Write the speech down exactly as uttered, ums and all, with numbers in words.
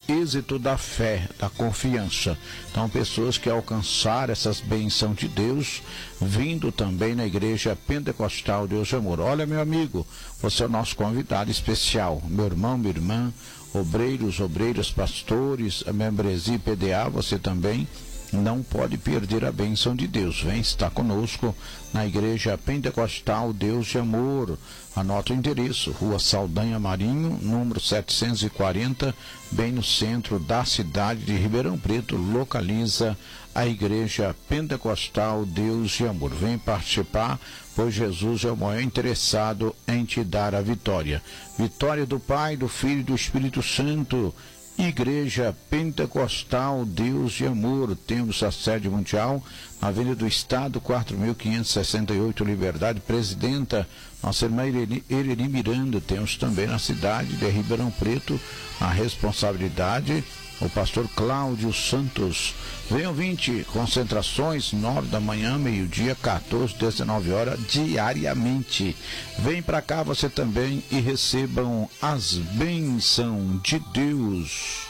êxito da fé, da confiança. Então, pessoas que alcançaram essas bênçãos de Deus, vindo também na Igreja Pentecostal Deus de Amor. Olha, meu amigo, você é o nosso convidado especial, meu irmão, minha irmã, obreiros, obreiras, pastores, a membresia P D A, você também não pode perder a bênção de Deus. Vem estar conosco na Igreja Pentecostal Deus de Amor. Anota o endereço, Rua Saldanha Marinho, número setecentos e quarenta, bem no centro da cidade de Ribeirão Preto, localiza a Igreja Pentecostal Deus de Amor. Vem participar, pois Jesus é o maior interessado em te dar a vitória. Vitória do Pai, do Filho e do Espírito Santo. Igreja Pentecostal Deus de Amor. Temos a sede mundial na Avenida do Estado, quatro mil quinhentos e sessenta e oito, Liberdade. Presidenta, nossa irmã Ereni Miranda. Temos também na cidade de Ribeirão Preto a responsabilidade, o pastor Cláudio Santos. Venham vinte concentrações, nove da manhã, meio-dia, quatorze, dezenove horas, diariamente. Vem para cá você também e recebam as bênçãos de Deus.